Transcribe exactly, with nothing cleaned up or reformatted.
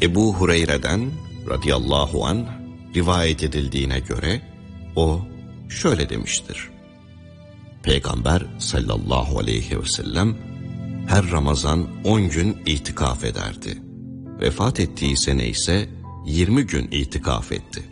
Ebu Hureyre'den radıyallahu anh rivayet edildiğine göre o şöyle demiştir: Peygamber sallallahu aleyhi ve sellem her Ramazan on gün itikaf ederdi. Vefat ettiği sene ise yirmi gün itikaf etti.